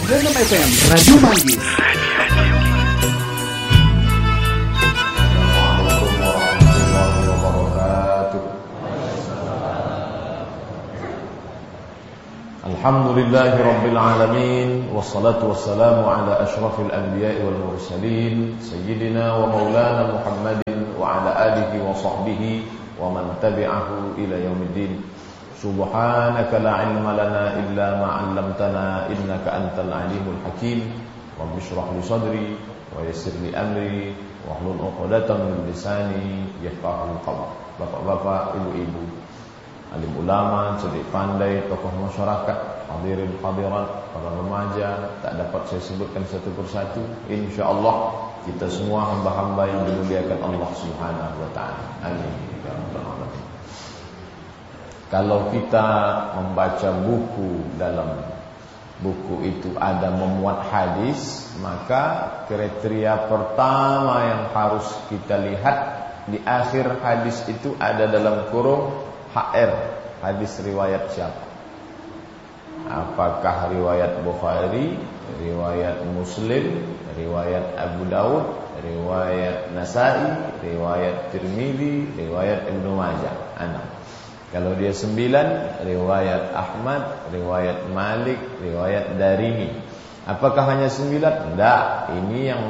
Renam FM, Radio Manggis. Alhamdulillahi Rabbil Alamin. Wassalatu wassalamu ala ashrafil anbiya'i wal mursalin Sayyidina wa maulana Muhammadin wa ala alihi wa sahbihi wa man tabi'ahu ila yaumiddin. Subhanaka la ilma lana illa ma 'allamtana innaka antal alimul hakim. Rabbi shrah li sadri wa yassir li amri wa hlul 'uqdatam min lisani yafqahu qawli. Bapak-bapak, ibu-ibu, alim ulama, cerdik pandai, tokoh masyarakat, hadirin hadirat, para remaja, tak dapat saya sebutkan satu persatu. Insyaallah kita semua hamba-hamba yang dimuliakan Allah Subhanahu wa taala. Amin ya rabbal alamin. Kalau kita membaca buku, dalam buku itu ada memuat hadis, maka kriteria pertama yang harus kita lihat di akhir hadis itu ada dalam kurung HR, hadis riwayat siapa? Apakah riwayat Bukhari, riwayat Muslim, riwayat Abu Daud, riwayat Nasai, riwayat Tirmidzi, riwayat Ibnu Majah? 6. Kalau dia 9, riwayat Ahmad, riwayat Malik, riwayat Darimi. Apakah hanya 9? Tidak. Ini yang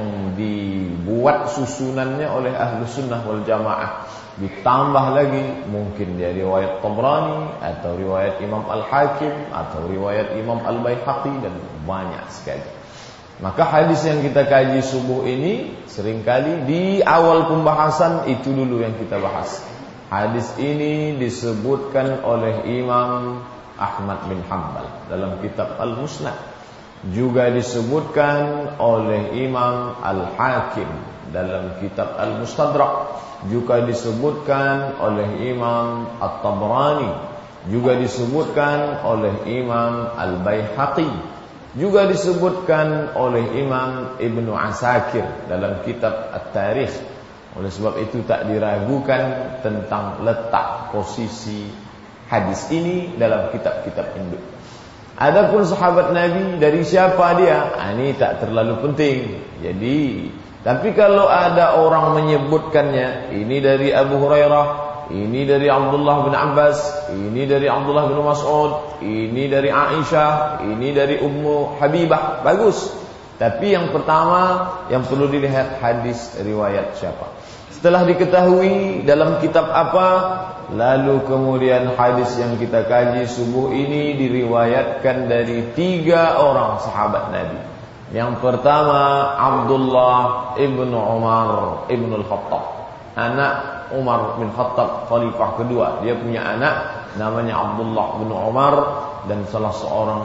dibuat susunannya oleh Ahlus Sunnah wal Jamaah. Ditambah lagi mungkin dia riwayat Tabrani, atau riwayat Imam Al-Hakim, atau riwayat Imam Al-Baihaqi, dan banyak sekali. Maka hadis yang kita kaji subuh ini seringkali di awal pembahasan itu dulu yang kita bahas. Hadis ini disebutkan oleh Imam Ahmad bin Hanbal dalam kitab Al-Musnad. Juga disebutkan oleh Imam Al-Hakim dalam kitab Al-Mustadrak. Juga disebutkan oleh Imam At-Tabrani. Juga disebutkan oleh Imam Al-Baihaqi. Juga disebutkan oleh Imam Ibnu Asakir dalam kitab At-Tarikh. Oleh sebab itu tak diragukan tentang letak posisi hadis ini dalam kitab-kitab induk. Adapun sahabat Nabi, dari siapa dia? Ini tak terlalu penting. Jadi, tapi kalau ada orang menyebutkannya, ini dari Abu Hurairah, ini dari Abdullah bin Abbas, ini dari Abdullah bin Mas'ud, ini dari Aisyah, ini dari Ummu Habibah, bagus. Tapi yang pertama yang perlu dilihat hadis riwayat siapa. Setelah diketahui dalam kitab apa, lalu kemudian hadis yang kita kaji subuh ini diriwayatkan dari 3 orang sahabat Nabi. Yang pertama Abdullah ibn Umar ibn al-Khattab, anak Umar bin Khattab, khalifah kedua. Dia punya anak namanya Abdullah bin Umar, dan salah seorang,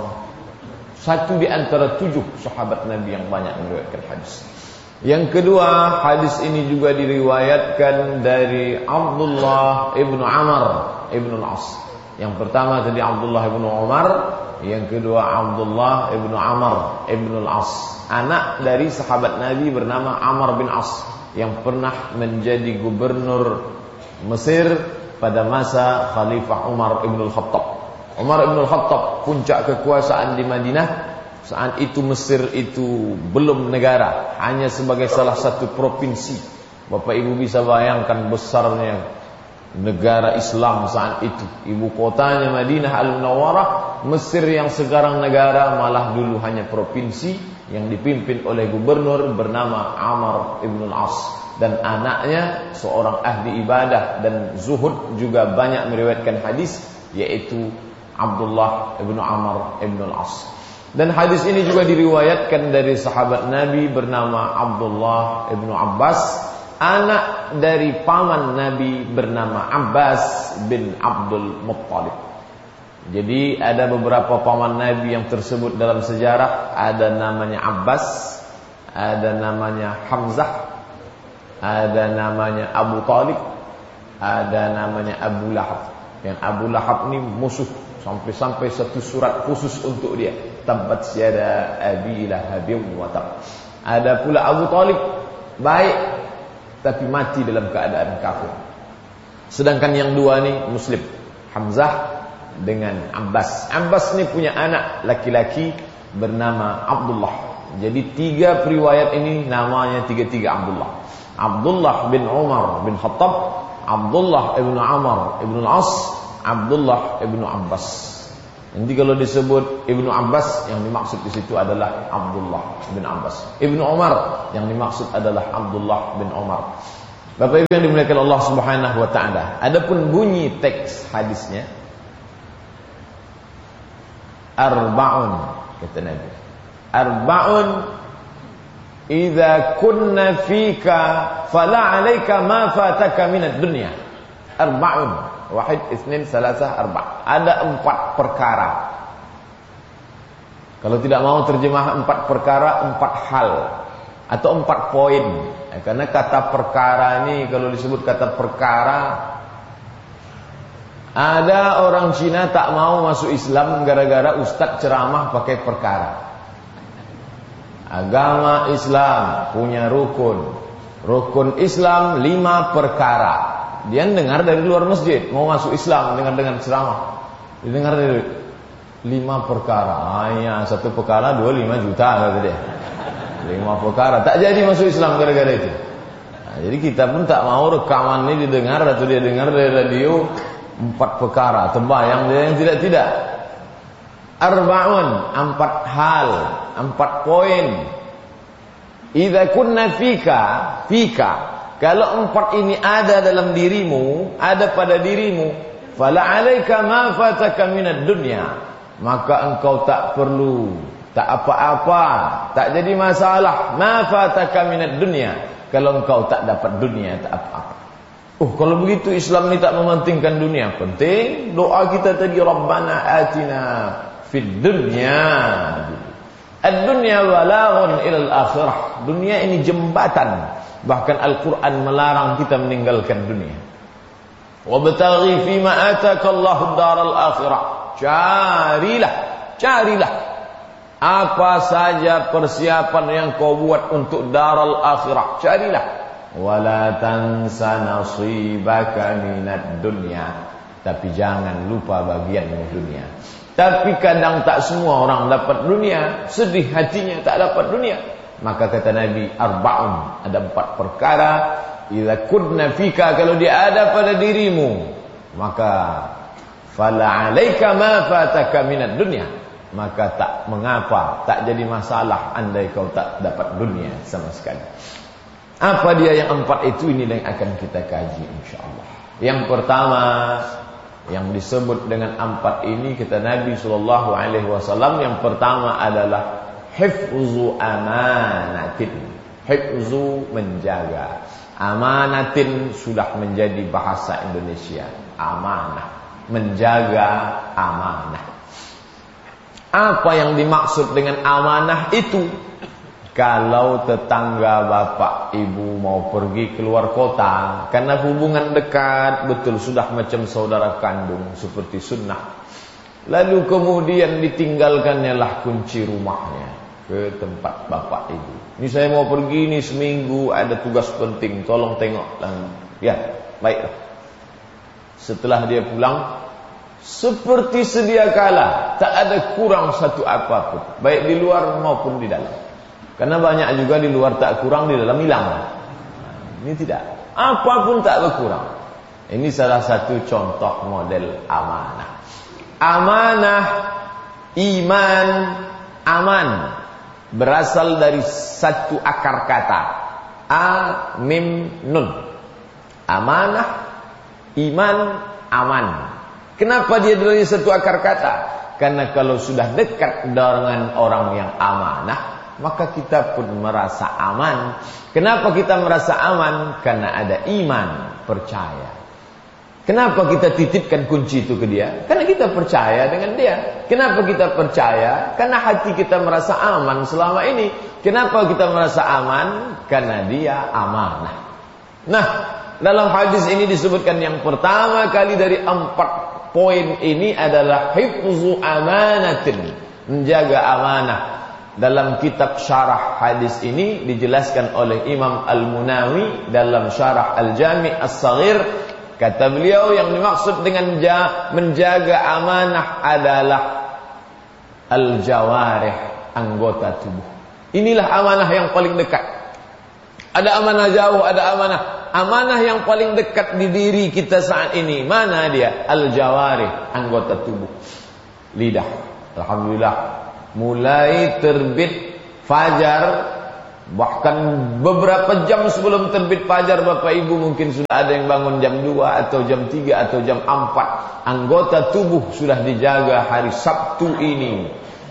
satu di antara 7 sahabat Nabi yang banyak meriwayatkan hadis. Yang kedua, hadis ini juga diriwayatkan dari Abdullah ibnu Amr ibnu al-As. Yang pertama tadi Abdullah ibnu Umar, yang kedua Abdullah ibnu Amr ibnu al-As, anak dari sahabat Nabi bernama Amr bin As, yang pernah menjadi gubernur Mesir pada masa Khalifah Umar ibn al-Khattab. Umar ibn al-Khattab puncak kekuasaan di Madinah. Saat itu Mesir itu belum negara, hanya sebagai salah satu provinsi. Bapak Ibu bisa bayangkan besarnya negara Islam saat itu. Ibu kotanya Madinah Al-Munawwarah. Mesir yang sekarang negara malah dulu hanya provinsi yang dipimpin oleh gubernur bernama Amr ibn al-As. Dan anaknya seorang ahli ibadah dan zuhud, juga banyak meriwayatkan hadis, yaitu Abdullah ibn Amr ibn al-As. Dan hadis ini juga diriwayatkan dari sahabat Nabi bernama Abdullah ibn Abbas, anak dari paman Nabi bernama Abbas bin Abdul Muttalib. Jadi ada beberapa paman Nabi yang tersebut dalam sejarah. Ada namanya Abbas, ada namanya Hamzah, ada namanya Abu Talib, ada namanya Abu Lahab. Yang Abu Lahab ini musuh, sampai-sampai satu surat khusus untuk dia, tabbat syada abi lahabin wa tab. Ada pula Abu Talib, baik tapi mati dalam keadaan kafir. Sedangkan yang dua ni Muslim, Hamzah dengan Abbas. Abbas ni punya anak laki-laki bernama Abdullah. Jadi 3 periwayat ini namanya 3 Abdullah. Abdullah bin Umar bin Khattab, Abdullah ibn Amr ibn al-As, Abdullah ibn Abbas. Nanti kalau disebut Ibnu Abbas, yang dimaksud di situ adalah Abdullah bin Abbas. Ibnu Umar, yang dimaksud adalah Abdullah bin Umar. Bapak Ibu yang dimuliakan Allah Subhanahu wa taala. Adapun bunyi teks hadisnya, arba'un, kata Nabi. Arba'un idza kunna fika fala 'alaika ma fataka minad dunya. Arba'un. Wahid, isnin, salasah, arba'. Ada 4 perkara. Kalau tidak mau terjemah 4 perkara, 4 hal atau 4 poin. Karena kata perkara ini, kalau disebut kata perkara, ada orang Cina tak mau masuk Islam gara-gara ustaz ceramah pakai perkara. Agama Islam punya rukun. Rukun Islam 5 perkara. Dia dengar dari luar masjid, mau masuk Islam dengan ceramah. Dia dengar dari 5 perkara. Hanya 1 perkara 25 juta kata dia. 5 perkara, tak jadi masuk Islam gara-gara itu. Nah, jadi kita pun tak mau rekaman ini didengar atau dia dengar dari radio 4 perkara, terbayang dia yang tidak. Arba'un, 4 hal, 4 poin. Idza kunna fika. Kalau 4 ini ada dalam dirimu, ada pada dirimu, fala 'alaika ma fataka minad dunya, maka engkau tak perlu, tak apa-apa, tak jadi masalah, ma fataka minad dunya, kalau engkau tak dapat dunia, tak apa-apa. Kalau begitu Islam ni tak mementingkan dunia. Penting doa kita tadi, Rabbana atina fid dunya. Ad-dunya balaghun ilal akhirah. Dunia ini jembatan. Bahkan Al-Quran melarang kita meninggalkan dunia. Wabtaghi fima ataka Allahu daral akhirah. Carilah apa saja persiapan yang kau buat untuk daral akhirah. Carilah. Wala tansa nasibaka minad dunya. Tapi jangan lupa bagianmu dunia. Tapi kadang tak semua orang dapat dunia, sedih hatinya tak dapat dunia. Maka kata Nabi, arba'un, ada 4 perkara. Idza kunna fika, kalau dia ada pada dirimu, maka fala 'alaika ma fataka minad dunya, maka tak mengapa, tak jadi masalah andai kau tak dapat dunia sama sekali. Apa dia yang 4 itu? Ini yang akan kita kaji insyaallah. Yang pertama yang disebut dengan 4 ini, kata Nabi sallallahu alaihi wasallam, yang pertama adalah hifzu amanatin. Hifzu, menjaga. Amanatin sudah menjadi bahasa Indonesia. Amanah, menjaga amanah. Apa yang dimaksud dengan amanah itu? Kalau tetangga bapak ibu mau pergi keluar kota, karena hubungan dekat betul, sudah macam saudara kandung seperti sunnah, lalu kemudian ditinggalkannya lah kunci rumahnya ke tempat bapak ibu. Ini saya mau pergi nih seminggu, ada tugas penting, tolong tengok. Ya, baiklah. Setelah dia pulang, seperti sedia kala, tak ada kurang satu apapun, baik di luar maupun di dalam. Karena banyak juga di luar tak kurang, di dalam hilang. Ini tidak, apapun tak berkurang. Ini salah satu contoh model amanah. Amanah, iman, aman, berasal dari satu akar kata, a, mim, nun. Amanah, iman, aman. Kenapa dia dari satu akar kata? Karena kalau sudah dekat dengan orang yang amanah, maka kita pun merasa aman. Kenapa kita merasa aman? Karena ada iman, percaya. Kenapa kita titipkan kunci itu ke dia? Karena kita percaya dengan dia. Kenapa kita percaya? Karena hati kita merasa aman selama ini. Kenapa kita merasa aman? Karena dia amanah. Nah, dalam hadis ini disebutkan yang pertama kali dari 4 poin ini adalah hifzu amanatin, menjaga amanah. Dalam kitab syarah hadis ini dijelaskan oleh Imam Al-Munawi dalam syarah Al-Jami' As-Saghir. Kata beliau, yang dimaksud dengan menjaga amanah adalah al-jawarih, anggota tubuh. Inilah amanah yang paling dekat. Ada amanah jauh, ada amanah. Amanah yang paling dekat di diri kita saat ini, mana dia? Al-jawarih, anggota tubuh. Lidah. Alhamdulillah, mulai terbit fajar, bahkan beberapa jam sebelum terbit fajar, Bapak Ibu mungkin sudah ada yang bangun jam 2 atau jam 3 atau jam 4. Anggota tubuh sudah dijaga hari Sabtu ini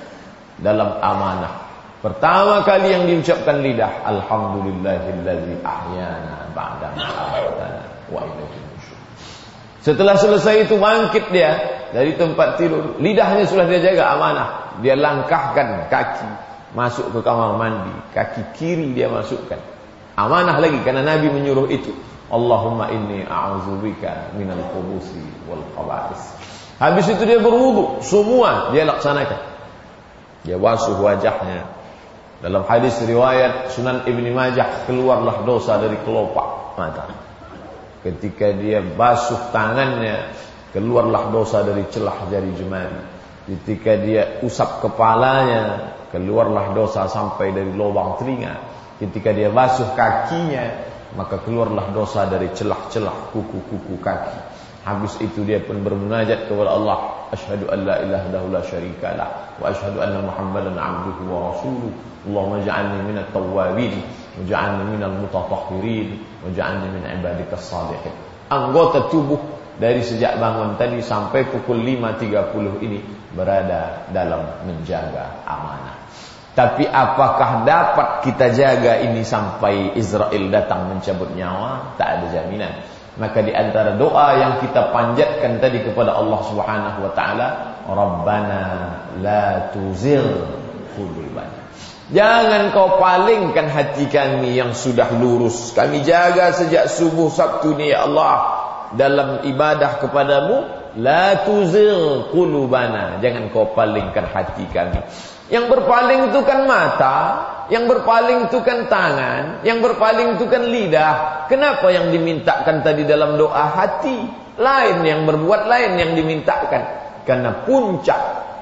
dalam amanah. Pertama kali yang diucapkan lidah, alhamdulillahillazi ahyana ba'da ma amatana wa ilaihi nusyur. Setelah selesai itu bangkit dia dari tempat tidur, lidahnya sudah dia jaga amanah. Dia langkahkan kaki masuk ke kamar mandi, kaki kiri dia masukkan. Amanah lagi karena Nabi menyuruh itu. Allahumma inni a'udzubika minal khubuthi wal khaba'is. Habis itu dia berwudu, semua dia laksanakan. Dia basuh wajahnya. Dalam hadis riwayat Sunan Ibni Majah, keluarlah dosa dari kelopak mata. Ketika dia basuh tangannya, keluarlah dosa dari celah jari jemari. Ketika dia usap kepalanya, keluarlah dosa sampai dari lubang telinga. Ketika dia basuh kakinya, maka keluarlah dosa dari celah-celah kuku-kuku kaki. Habis itu dia pun bermunajat kepada Allah, asyhadu an la ilaha illallah la syarikalah wa asyhadu anna Muhammadan abduhu wa rasuluh. Allahumma ja'alni minat tawwabin waj'alni minal mutatahhirin waj'alni min ibadikas shalihin. Anggota tubuh dari sejak bangun tadi sampai pukul 5.30 ini berada dalam menjaga amanah. Tapi apakah dapat kita jaga ini sampai Israel datang mencabut nyawa? Tak ada jaminan. Maka di antara doa yang kita panjatkan tadi kepada Allah Subhanahu wa taala, Rabbana la tuzigh qulubana. Jangan kau palingkan hati kami yang sudah lurus. Kami jaga sejak subuh Sabtu ni ya Allah dalam ibadah kepadamu. La tuzigh qulubana. Jangan kau palingkan hati kami. Yang berpaling itu kan mata, yang berpaling itu kan tangan, yang berpaling itu kan lidah. Kenapa yang dimintakan tadi dalam doa hati? Lain yang berbuat, lain yang dimintakan. Karena puncak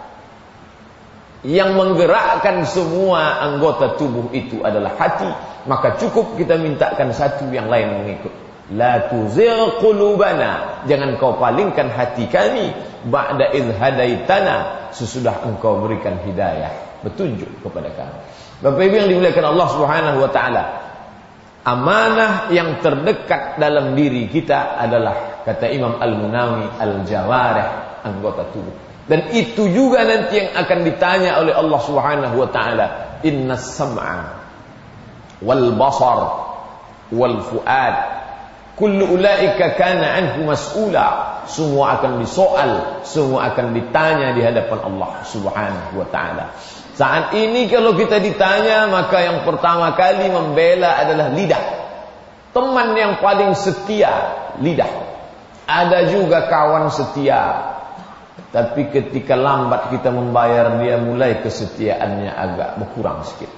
yang menggerakkan semua anggota tubuh itu adalah hati. Maka cukup kita mintakan satu, yang lain mengikut. La tuzigh qulubana. Jangan kau palingkan hati kami ba'da idh hadaitana, sesudah engkau berikan hidayah, petunjuk kepada kami. Bapak Ibu yang dimuliakan Allah Subhanahu wa taala, amanah yang terdekat dalam diri kita adalah, kata Imam Al-Munawi, al-jawarih, anggota tubuh. Dan itu juga nanti yang akan ditanya oleh Allah Subhanahu wa taala, innas sam'a wal basar wal fuad kullu ulaika kana anhu mas'ula. Semua akan disoal, semua akan ditanya di hadapan Allah Subhanahu wa taala. Saat ini kalau kita ditanya, maka yang pertama kali membela adalah lidah. Teman yang paling setia, lidah. Ada juga kawan setia, tapi ketika lambat kita membayar dia, mulai kesetiaannya agak berkurang sedikit.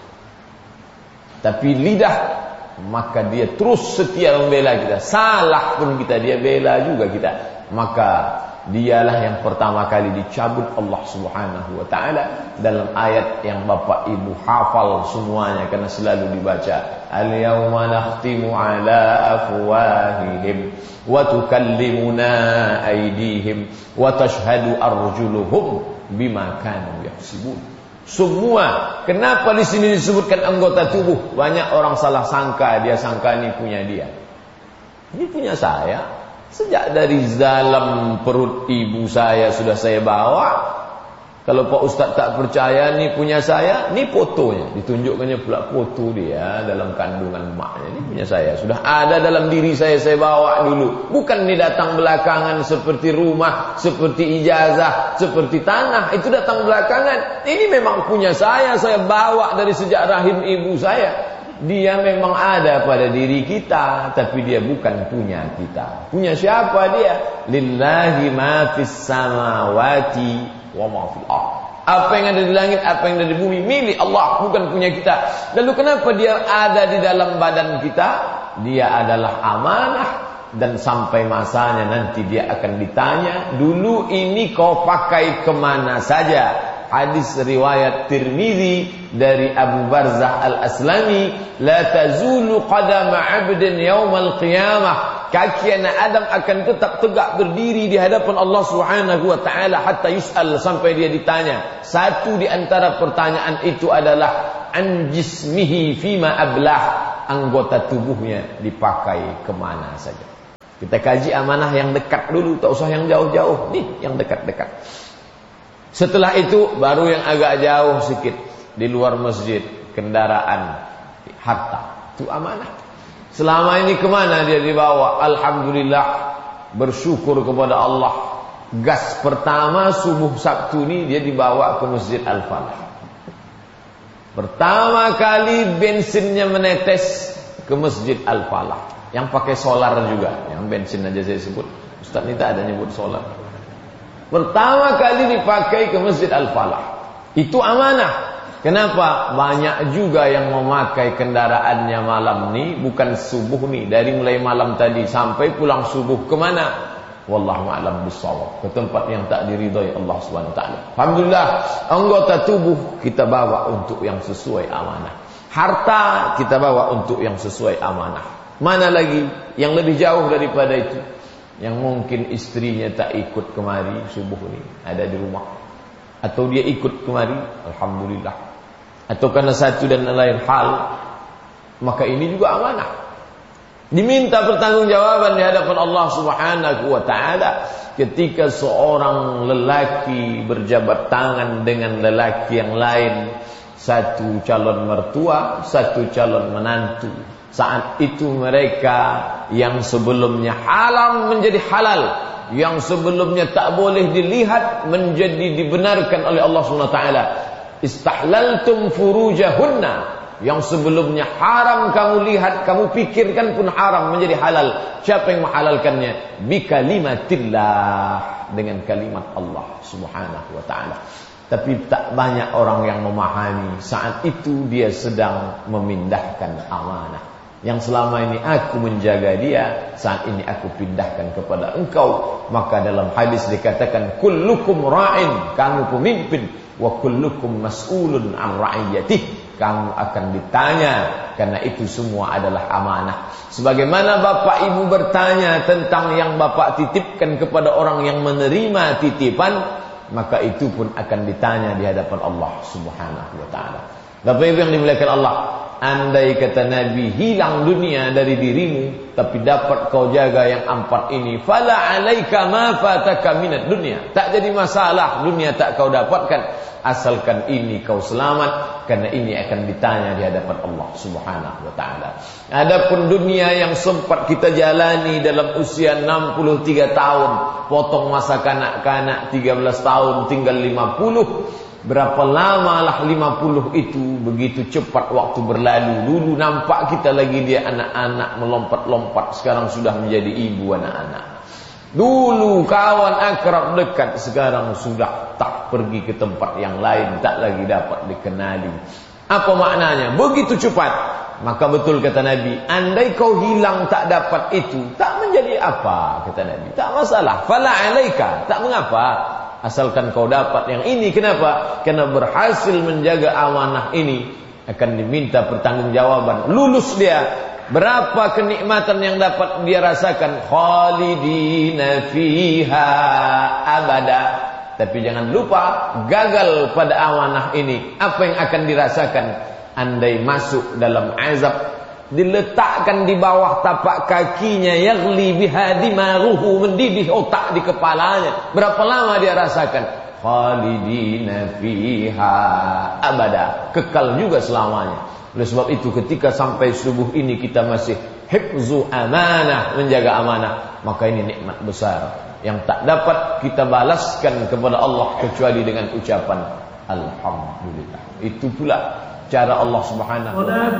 Tapi lidah, maka dia terus setia membela kita. Salah pun kita, dia bela juga kita. Maka dialah yang pertama kali dicabut Allah Subhanahu wa taala dalam ayat yang Bapak Ibu hafal semuanya karena selalu dibaca. Al-yauma nakhtimu ala afwahihim wa tukallimuna aydihim wa tashhadu arjuluhum bima kanu yaksibun. Semua. Kenapa di sini disebutkan anggota tubuh? Banyak orang salah sangka, dia sangka ini punya dia. Ini punya saya. Sejak dari dalam perut ibu saya sudah saya bawa. Kalau Pak Ustaz tak percaya, ni punya saya, ni fotonya. Ditunjukkannya pula foto dia dalam kandungan maknya. Ini punya saya. Sudah ada dalam diri saya bawa dulu. Bukan ni datang belakangan seperti rumah, seperti ijazah, seperti tanah. Itu datang belakangan. Ini memang punya saya bawa dari sejak rahim ibu saya. Dia memang ada pada diri kita, tapi dia bukan punya kita. Punya siapa dia? Lillahi ma fis samawati wa ma fil ardh. Apa yang ada di langit, apa yang ada di bumi, milik Allah, bukan punya kita. Lalu kenapa dia ada di dalam badan kita? Dia adalah amanah, dan sampai masanya nanti dia akan ditanya, dulu ini kau pakai kemana saja? hadis riwayat Tirmidzi dari Abu Barzah Al-Aslami, la tazulu qadama 'abdin yaumal qiyamah, kaki anak Adam akan tetap tegak berdiri di hadapan Allah Subhanahu wa taala hatta yus'al, sampai dia ditanya. Satu di antara pertanyaan itu adalah an jismihi fima ablah, anggota tubuhnya dipakai kemana saja. Kita kaji amanah yang dekat dulu, tak usah yang jauh-jauh, nih yang dekat-dekat. Setelah itu baru yang agak jauh sedikit, di luar masjid, kendaraan, harta, itu amanah. Selama ini kemana dia dibawa? Alhamdulillah, bersyukur kepada Allah. Gas pertama subuh Sabtu ini dia dibawa ke Masjid Al-Falah. Pertama kali bensinnya menetes ke Masjid Al-Falah. Yang pakai solar juga, yang bensin aja saya sebut. Ustaz ini tak ada nyebut solar. Pertama kali dipakai ke Masjid Al-Falah. Itu amanah. Kenapa? Banyak juga yang memakai kendaraannya malam ni, bukan subuh ni, dari mulai malam tadi sampai pulang subuh kemana? Wallahu a'lam bissawab, ke tempat yang tak diridai Allah Subhanahu wa taala. Alhamdulillah, anggota tubuh kita bawa untuk yang sesuai amanah. Harta kita bawa untuk yang sesuai amanah. Mana lagi yang lebih jauh daripada itu? Yang mungkin istrinya tak ikut kemari subuh ni, ada di rumah, atau dia ikut kemari, alhamdulillah, atau karena satu dan lain hal, maka ini juga amanah. Diminta pertanggungjawaban di hadapan Allah Subhanahu wa taala. Ketika seorang lelaki berjabat tangan dengan lelaki yang lain, satu calon mertua, satu calon menantu, saat itu mereka yang sebelumnya haram menjadi halal, yang sebelumnya tak boleh dilihat menjadi dibenarkan oleh Allah Subhanahu wa taala. Istahlaltum furujahunna, yang sebelumnya haram kamu lihat, kamu pikirkan pun haram menjadi halal. Siapa yang menghalalkannya? Bikalimatillah, dengan kalimat Allah Subhanahu wa taala. Tapi tak banyak orang yang memahami saat itu dia sedang memindahkan amanah. Yang selama ini aku menjaga dia, saat ini aku pindahkan kepada engkau. Maka dalam hadis dikatakan, kullukum ra'in, kamu pemimpin, wa kullukum mas'ulun an ra'iyatih, kamu akan ditanya, karena itu semua adalah amanah. Sebagaimana bapak ibu bertanya tentang yang bapak titipkan kepada orang yang menerima titipan, maka itu pun akan ditanya di hadapan Allah Subhanahu wa taala. Bapak ibu yang dimuliakan Allah, andai kata Nabi hilang dunia dari dirimu, tapi dapat kau jaga yang empat ini, fala alaika ma fataka minad dunya, tak jadi masalah dunia tak kau dapatkan, asalkan ini kau selamat, karena ini akan ditanya di hadapan Allah Subhanahu wa taala. Adapun dunia yang sempat kita jalani dalam usia 63 tahun, potong masa kanak-kanak 13 tahun, tinggal 50. Berapa lamalah 50 itu, begitu cepat waktu berlalu. Dulu nampak kita lagi dia anak-anak melompat-lompat, sekarang sudah menjadi ibu anak-anak. Dulu kawan akrab dekat, sekarang sudah tak pergi ke tempat yang lain, tak lagi dapat dikenali. Apa maknanya? Begitu cepat. Maka betul kata Nabi, andai kau hilang tak dapat itu, tak menjadi apa, kata Nabi. Tak masalah, fala alaika, tak mengapa, asalkan kau dapat yang ini. Kenapa? Karena berhasil menjaga amanah ini akan diminta pertanggungjawaban. Lulus dia, berapa kenikmatan yang dapat dia rasakan? Khalidina fiha abada. Tapi jangan lupa, gagal pada amanah ini, apa yang akan dirasakan? Andai masuk dalam azab, diletakkan di bawah tapak kakinya, yaghli biha dimaruhu, mendidih otak di kepalanya. Berapa lama dia rasakan? Khalidina fiha abada, kekal juga selamanya. Oleh sebab itu ketika sampai subuh ini kita masih hifzu amanah, menjaga amanah, maka ini nikmat besar yang tak dapat kita balaskan kepada Allah kecuali dengan ucapan alhamdulillah. Itu pula cara Allah Subhanahu wa ta'ala